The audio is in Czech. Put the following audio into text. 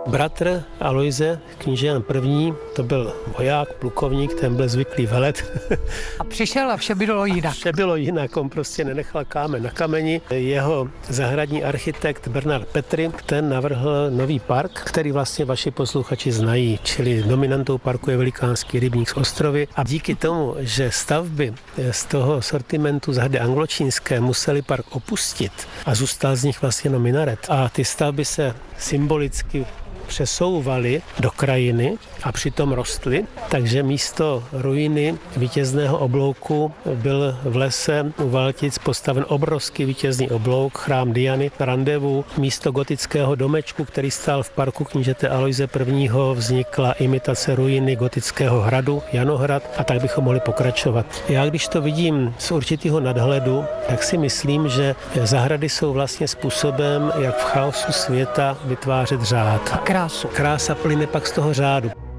Bratr Alojze, kníže Jan I., to byl voják, plukovník, ten byl zvyklý velet. A přišel a vše bylo jinak. Vše bylo jinak, on prostě nenechal kámen na kameni. Jeho zahradní architekt Bernard Petry, ten navrhl nový park, který vlastně vaši posluchači znají, čili dominantou parku je velikánský rybník z Ostrovy. A díky tomu, že stavby z toho sortimentu zahrady angločínské museli park opustit a zůstal z nich vlastně jenom minaret. A ty stavby se symbolicky přesouvaly do krajiny a přitom rostly, takže místo ruiny vítězného oblouku byl v lese u Valtic postaven obrovský vítězný oblouk, chrám Diany, randevu, místo gotického domečku, který stál v parku knížete Alojze I. vznikla imitace ruiny gotického hradu, Janohrad, a tak bychom mohli pokračovat. Já když to vidím z určitého nadhledu, tak si myslím, že zahrady jsou vlastně způsobem, jak v chaosu světa vytvářet řád. Krásu. Krása plyne pak z toho řádu.